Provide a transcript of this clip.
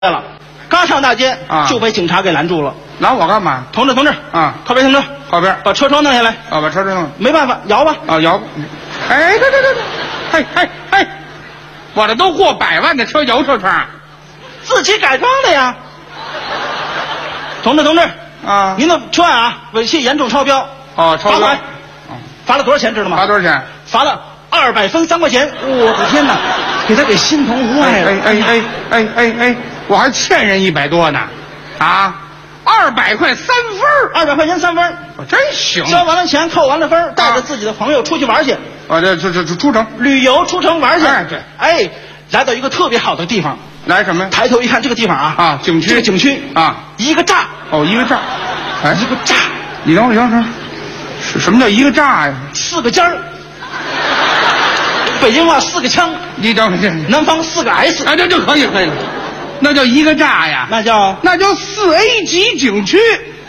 了，刚上大街啊就被警察给拦住了。 拦我干嘛？ 同志， 啊， 靠边停车， 靠边， 把车窗弄下来。 啊，把车弄。 没办法，摇吧。 啊，摇。哎，对，嘿，我这都过100万的车，摇车窗。 自己改装的呀。同志， 啊， 您的车啊，违纪严重超标。 哦，超标。 罚款。罚了多少钱知道吗？ 罚多少钱？ 罚了200分3块钱。我的天哪，给他给心疼无碍了。 哎，我还欠人100多呢。啊，200块3分 ，200块钱3分， 我真行。 交完了钱，扣完了分，带着自己的朋友出去玩去。 这出城旅游出城玩去。 哎，对， 哎，来到一个特别好的地方。 来什么？ 抬头一看，这个地方啊， 景区， 这个景区啊， 一个栅。 哦，一个栅。哎， 一个栅。 你等会儿，什么叫一个栅呀 ？4个尖儿。北京话4个枪。 你等会儿， 南方4个 S。 啊，这就可以了。那叫一个栅呀？ 那叫 4A 级景区。